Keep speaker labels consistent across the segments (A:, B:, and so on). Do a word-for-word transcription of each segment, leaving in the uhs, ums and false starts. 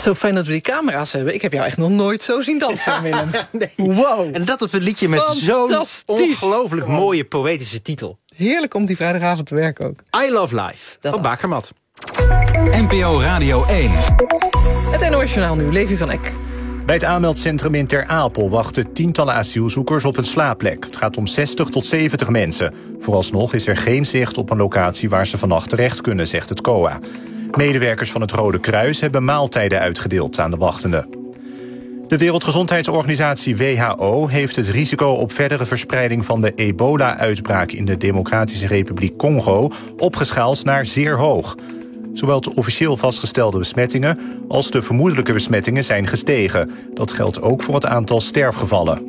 A: Zo fijn dat we die camera's hebben. Ik heb jou echt nog nooit zo zien dansen, Willem.
B: Nee.
A: Wow.
B: En dat op een liedje met zo'n ongelooflijk mooie poëtische titel.
A: Heerlijk om die vrijdagavond te werken ook.
B: I Love Life, dat van Bakermat.
C: N P O Radio één.
A: Het N O S-journaal nu, Levi van Eck.
D: Bij het aanmeldcentrum in Ter Apel wachten tientallen asielzoekers op een slaapplek. Het gaat om zestig tot zeventig mensen. Vooralsnog is er geen zicht op een locatie waar ze vannacht terecht kunnen, zegt het C O A. Medewerkers van het Rode Kruis hebben maaltijden uitgedeeld aan de wachtenden. De Wereldgezondheidsorganisatie W H O heeft het risico op verdere verspreiding van de ebola-uitbraak in de Democratische Republiek Congo opgeschaald naar zeer hoog. Zowel de officieel vastgestelde besmettingen als de vermoedelijke besmettingen zijn gestegen. Dat geldt ook voor het aantal sterfgevallen.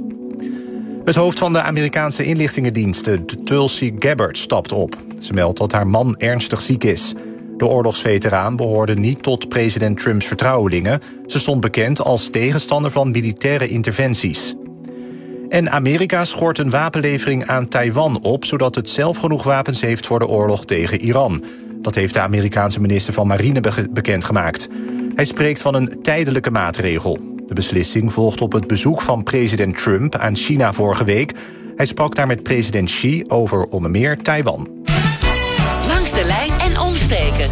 D: Het hoofd van de Amerikaanse inlichtingendiensten, Tulsi Gabbard, stapt op. Ze meldt dat haar man ernstig ziek is. De oorlogsveteraan behoorde niet tot president Trumps vertrouwelingen. Ze stond bekend als tegenstander van militaire interventies. En Amerika schort een wapenlevering aan Taiwan op, zodat het zelf genoeg wapens heeft voor de oorlog tegen Iran. Dat heeft de Amerikaanse minister van Marine be- bekendgemaakt. Hij spreekt van een tijdelijke maatregel. De beslissing volgt op het bezoek van president Trump aan China vorige week. Hij sprak daar met president Xi over onder meer Taiwan.
E: Langs de lijn en omsteken.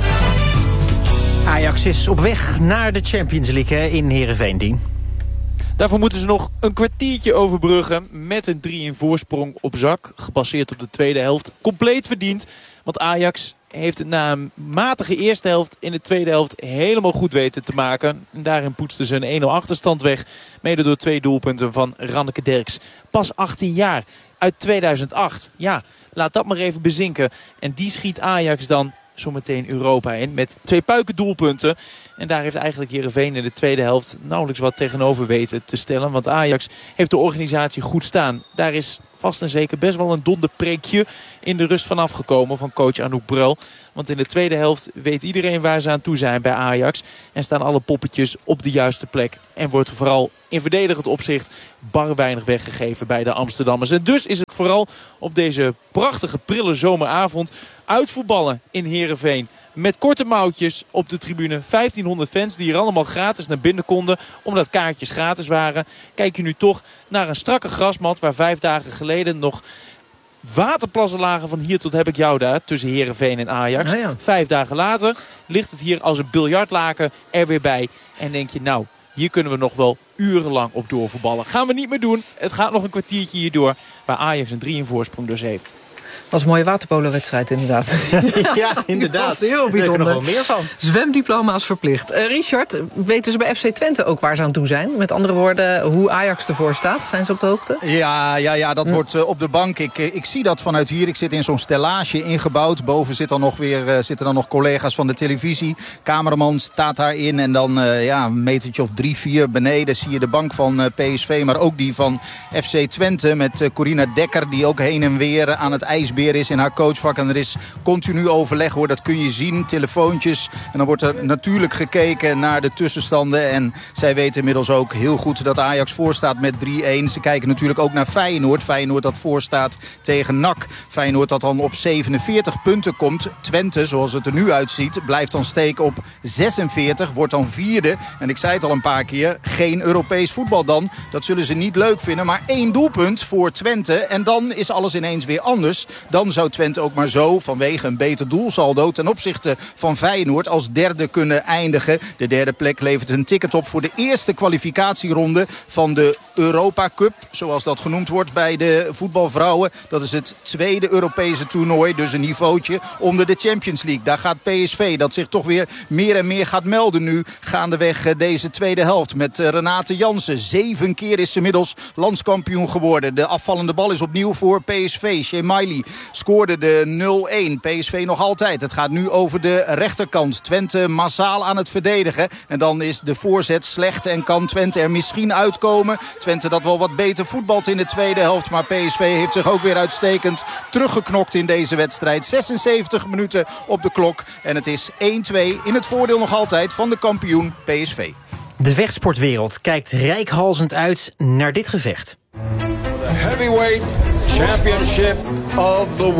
B: Ajax is op weg naar de Champions League hè, in Heerenveen.
F: Daarvoor moeten ze nog een kwartiertje overbruggen met een drie in voorsprong op zak. Gebaseerd op de tweede helft. Compleet verdiend, want Ajax heeft het na een matige eerste helft in de tweede helft helemaal goed weten te maken. En daarin poetsten ze een één nul achterstand weg. Mede door twee doelpunten van Ranneke Derks. Pas achttien jaar, uit tweeduizend acht. Ja, laat dat maar even bezinken. En die schiet Ajax dan zometeen Europa in met twee puikendoelpunten. En daar heeft eigenlijk Heerenveen in de tweede helft nauwelijks wat tegenover weten te stellen. Want Ajax heeft de organisatie goed staan. Daar is vast en zeker best wel een donderpreekje in de rust vanaf gekomen van coach Anouk Brel. Want in de tweede helft weet iedereen waar ze aan toe zijn bij Ajax. En staan alle poppetjes op de juiste plek. En wordt er vooral in verdedigend opzicht bar weinig weggegeven bij de Amsterdammers. En dus is het vooral op deze prachtige prille zomeravond uitvoetballen in Heerenveen. Met korte mouwtjes op de tribune. vijftienhonderd fans die hier allemaal gratis naar binnen konden. Omdat kaartjes gratis waren. Kijk je nu toch naar een strakke grasmat waar vijf dagen geleden nog waterplassen lagen van hier tot heb ik jou daar. Tussen Heerenveen en Ajax.
A: Ja, ja.
F: Vijf dagen later ligt het hier als een biljartlaken er weer bij. En denk je nou, hier kunnen we nog wel urenlang op doorvoetballen. Gaan we niet meer doen. Het gaat nog een kwartiertje hierdoor. Waar Ajax een drie in voorsprong dus heeft.
A: Dat was een mooie waterpolo-wedstrijd inderdaad.
B: Ja, inderdaad.
A: Dat is heel bijzonder.
B: Daar heb ik nog wel meer van.
A: Zwemdiploma's verplicht. Uh, Richard, weten ze bij F C Twente ook waar ze aan toe zijn? Met andere woorden, hoe Ajax ervoor staat? Zijn ze op de hoogte?
G: Ja, ja, ja dat
A: Ja.
G: wordt uh, op de bank. Ik, uh, ik zie dat vanuit hier. Ik zit in zo'n stellage ingebouwd. Boven zit dan nog weer, uh, zitten dan nog collega's van de televisie. Cameraman staat daarin. En dan uh, ja, een metertje of drie, vier beneden zie je de bank van uh, P S V. Maar ook die van F C Twente met uh, Corina Dekker. Die ook heen en weer aan het ijsbeer is in haar coachvak. En er is continu overleg hoor. Dat kun je zien. Telefoontjes. En dan wordt er natuurlijk gekeken naar de tussenstanden. En zij weten inmiddels ook heel goed dat Ajax voorstaat met drie-een. Ze kijken natuurlijk ook naar Feyenoord. Feyenoord dat voorstaat tegen N A C. Feyenoord dat dan op zevenenveertig punten komt. Twente, zoals het er nu uitziet, blijft dan steken op zesenveertig. Wordt dan vierde. En ik zei het al een paar keer. Geen Europees voetbal dan. Dat zullen ze niet leuk vinden. Maar één doelpunt voor Twente. En dan is alles ineens weer anders. Dan zou Twente ook maar zo vanwege een beter doelsaldo ten opzichte van Feyenoord als derde kunnen eindigen. De derde plek levert een ticket op voor de eerste kwalificatieronde van de Europa Cup. Zoals dat genoemd wordt bij de voetbalvrouwen. Dat is het tweede Europese toernooi. Dus een niveautje onder de Champions League. Daar gaat P S V dat zich toch weer meer en meer gaat melden nu. Gaandeweg deze tweede helft met Renate Jansen. Zeven keer is ze inmiddels landskampioen geworden. De afvallende bal is opnieuw voor P S V. Shemaili scoorde de nul-een. P S V nog altijd. Het gaat nu over de rechterkant. Twente massaal aan het verdedigen. En dan is de voorzet slecht en kan Twente er misschien uitkomen. Twente dat wel wat beter voetbalt in de tweede helft. Maar P S V heeft zich ook weer uitstekend teruggeknokt in deze wedstrijd. zesenzeventig minuten op de klok. En het is één-twee in het voordeel nog altijd van de kampioen P S V.
B: De vechtsportwereld kijkt reikhalzend uit naar dit gevecht.
H: The heavyweight championship of the world.